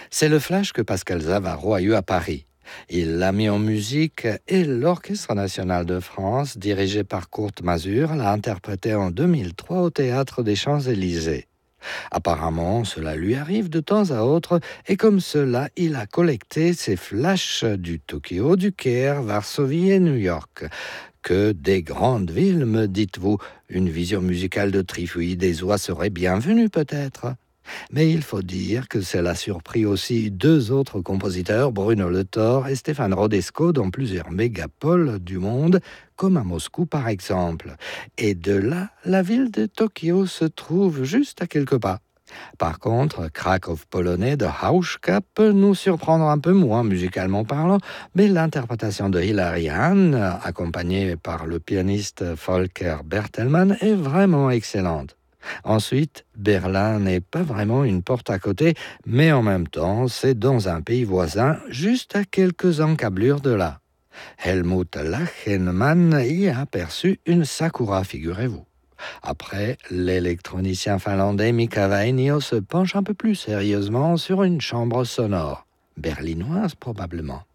C'est le flash que Pascal Zavaro a eu à Paris. Il l'a mis en musique et l'Orchestre national de France, dirigé par Kurt Masur, l'a interprété en 2003 au Théâtre des Champs-Élysées. Apparemment, cela lui arrive de temps à autre et comme cela, il a collecté ses flashs du Tokyo, du Caire, Varsovie et New York. Que des grandes villes, me dites-vous. Une vision musicale de Trifouille des Oies serait bienvenue peut-être. Mais il faut dire que cela a surpris aussi deux autres compositeurs, Bruno Le Thor et Stéphane Rodesco, dans plusieurs mégapoles du monde, comme à Moscou par exemple. Et de là, la ville de Tokyo se trouve juste à quelques pas. Par contre, Krakow polonais de Hauschka peut nous surprendre un peu moins musicalement parlant, mais l'interprétation de Hilary Hahn, accompagnée par le pianiste Volker Bertelmann, est vraiment excellente. Ensuite, Berlin n'est pas vraiment une porte à côté, mais en même temps, c'est dans un pays voisin, juste à quelques encablures de là. Helmut Lachenmann y a aperçu une sakura, figurez-vous. Après, l'électronicien finlandais Mika Vainio se penche un peu plus sérieusement sur une chambre sonore, berlinoise probablement.